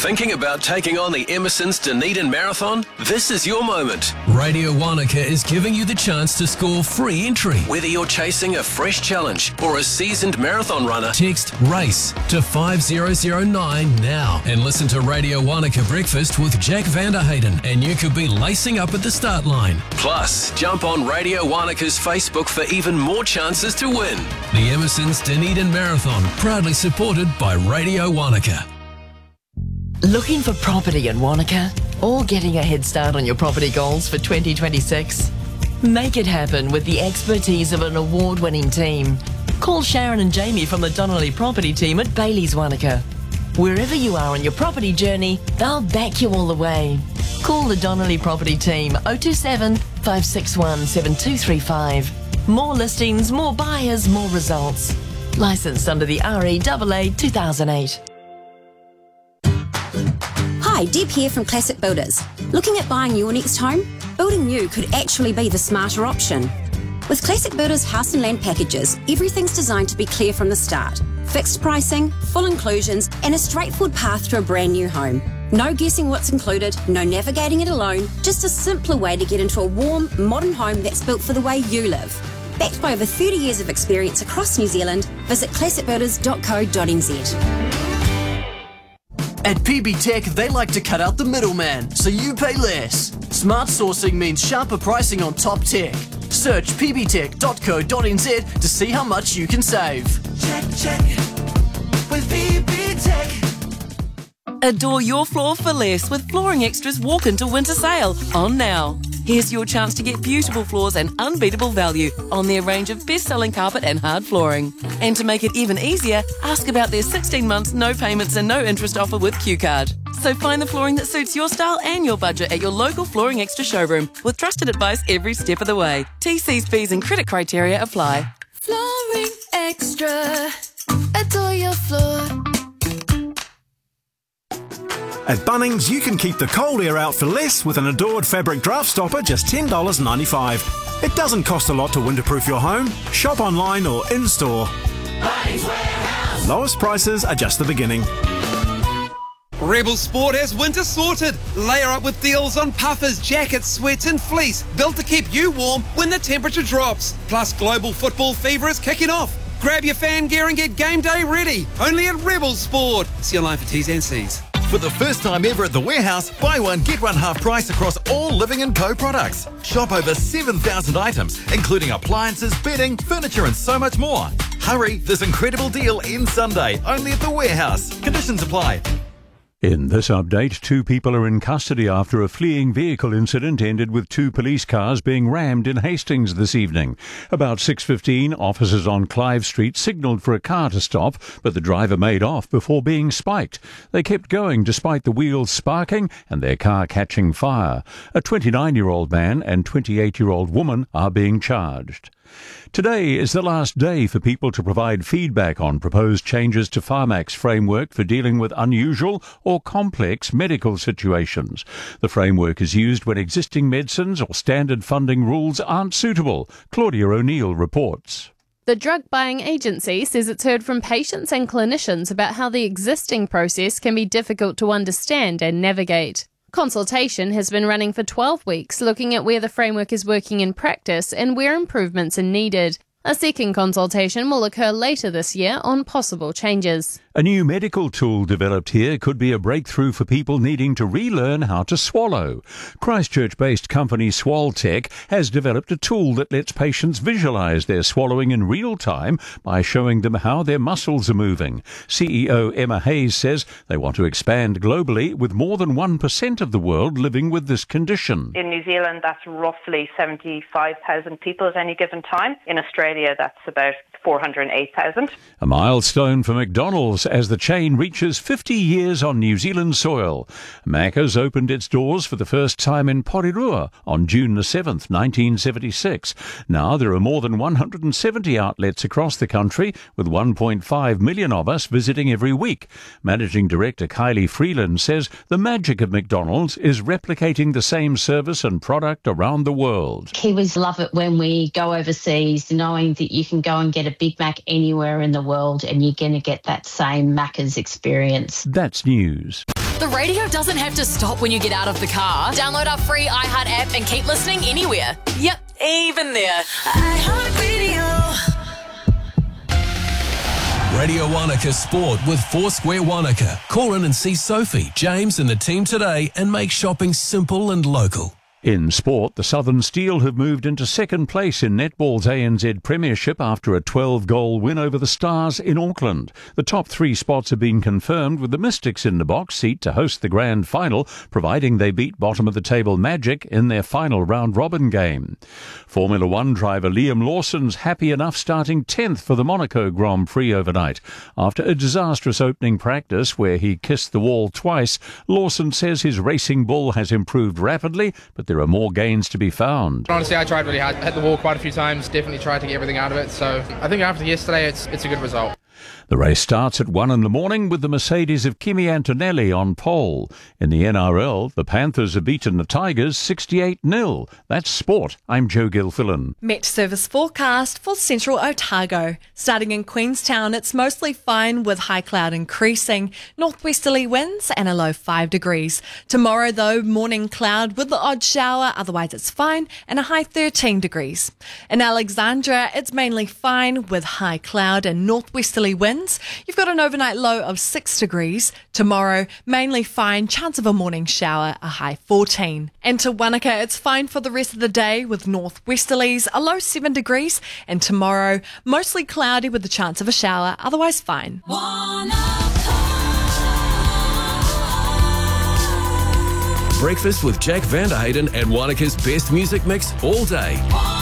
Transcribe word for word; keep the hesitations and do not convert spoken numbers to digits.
Thinking about taking on the Emerson's Dunedin Marathon? This is your moment. Radio Wanaka is giving you the chance to score free entry. Whether you're chasing a fresh challenge or a seasoned marathon runner, text RACE to five zero zero nine now and listen to Radio Wanaka Breakfast with Jack Vanderhayden and you could be lacing up at the start line. Plus, jump on Radio Wanaka's Facebook for even more chances to win. The Emerson's Dunedin Marathon, proudly supported by Radio Wanaka. Looking for property in Wanaka? Or getting a head start on your property goals for twenty twenty-six? Make it happen with the expertise of an award-winning team. Call Sharon and Jamie from the Donnelly Property team at Bailey's Wanaka. Wherever you are on your property journey, they'll back you all the way. Call the Donnelly Property team oh two seven, five six one, seven two three five. More listings, more buyers, more results. Licensed under the R E A A two thousand eight. Hi, Deb here from Classic Builders. Looking at buying your next home? Building new could actually be the smarter option. With Classic Builders house and land packages, everything's designed to be clear from the start. Fixed pricing, full inclusions, and a straightforward path to a brand new home. No guessing what's included, no navigating it alone, just a simpler way to get into a warm, modern home that's built for the way you live. Backed by over thirty years of experience across New Zealand, visit classic builders dot co dot n z. At P B Tech, they like to cut out the middleman, so you pay less. Smart sourcing means sharper pricing on top tech. Search p b tech dot co dot n z to see how much you can save. Check, check, with P B Tech. Adore your floor for less with Flooring Extra's Walk Into Winter Sale on now. Here's your chance to get beautiful floors and unbeatable value on their range of best-selling carpet and hard flooring. And to make it even easier, ask about their sixteen months no payments and no interest offer with Q Card. So find the flooring that suits your style and your budget at your local Flooring Extra showroom with trusted advice every step of the way. T Cs, fees and credit criteria apply. Flooring Extra. Adore your floor. At Bunnings, you can keep the cold air out for less with an Adored fabric draft stopper, just ten dollars ninety-five. It doesn't cost a lot to winterproof your home. Shop online or in-store. Bunnings Warehouse. Lowest prices are just the beginning. Rebel Sport has winter sorted. Layer up with deals on puffers, jackets, sweats and fleece, built to keep you warm when the temperature drops. Plus, global football fever is kicking off. Grab your fan gear and get game day ready. Only at Rebel Sport. See you online for T's and C's. For the first time ever at the Warehouse, buy one, get one half price across all Living and Co products. Shop over seven thousand items, including appliances, bedding, furniture and so much more. Hurry, this incredible deal ends Sunday, only at the Warehouse. Conditions apply. In this update, two people are in custody after a fleeing vehicle incident ended with two police cars being rammed in Hastings this evening. About six fifteen, officers on Clive Street signalled for a car to stop, but the driver made off before being spiked. They kept going despite the wheels sparking and their car catching fire. A twenty-nine-year-old man and twenty-eight-year-old woman are being charged. Today is the last day for people to provide feedback on proposed changes to Pharmac's framework for dealing with unusual or complex medical situations. The framework is used when existing medicines or standard funding rules aren't suitable. Claudia O'Neill reports. The drug buying agency says it's heard from patients and clinicians about how the existing process can be difficult to understand and navigate. Consultation has been running for twelve weeks, looking at where the framework is working in practice and where improvements are needed. A second consultation will occur later this year on possible changes. A new medical tool developed here could be a breakthrough for people needing to relearn how to swallow. Christchurch-based company Swaltech has developed a tool that lets patients visualise their swallowing in real time by showing them how their muscles are moving. C E O Emma Hayes says they want to expand globally, with more than one percent of the world living with this condition. In New Zealand, that's roughly seventy-five thousand people at any given time. In Australia, that's about four hundred eight thousand. A milestone for McDonald's as the chain reaches fifty years on New Zealand soil. Macca's opened its doors for the first time in Porirua on June the seventh, nineteen seventy-six. Now there are more than one hundred seventy outlets across the country, with one point five million of us visiting every week. Managing Director Kylie Freeland says the magic of McDonald's is replicating the same service and product around the world. Kiwis love it when we go overseas, knowing knowing that you can go and get a Big Mac anywhere in the world and you're going to get that same Macca's experience. That's news. The radio doesn't have to stop when you get out of the car. Download our free iHeart app and keep listening anywhere. Yep, even there. iHeartRadio. Radio Wanaka Sport with Foursquare Wanaka. Call in and see Sophie, James and the team today and make shopping simple and local. In sport, the Southern Steel have moved into second place in netball's A N Z Premiership after a twelve-goal win over the Stars in Auckland. The top three spots have been confirmed, with the Mystics in the box seat to host the grand final, providing they beat bottom-of-the-table Magic in their final round-robin game. Formula One driver Liam Lawson's happy enough starting tenth for the Monaco Grand Prix overnight. After a disastrous opening practice where he kissed the wall twice, Lawson says his racing bull has improved rapidly, but there are more gains to be found. Honestly, I tried really hard. I hit the wall quite a few times, definitely tried to get everything out of it. So I think after yesterday, it's it's a good result. The race starts at one in the morning with the Mercedes of Kimi Antonelli on pole. In the N R L, the Panthers have beaten the Tigers sixty-eight nil. That's sport. I'm Joe Gilfillan. Met service forecast for central Otago. Starting in Queenstown, it's mostly fine with high cloud increasing, northwesterly winds and a low five degrees. Tomorrow, though, morning cloud with the odd shower, otherwise it's fine, and a high thirteen degrees. In Alexandra, it's mainly fine with high cloud and northwesterly winds. You've got an overnight low of six degrees. Tomorrow, mainly fine, chance of a morning shower, a high fourteen. And to Wanaka, it's fine for the rest of the day with northwesterlies, a low seven degrees. And tomorrow, mostly cloudy with the chance of a shower, otherwise fine. Breakfast with Jack Vanderhayden and Wanaka's best music mix all day.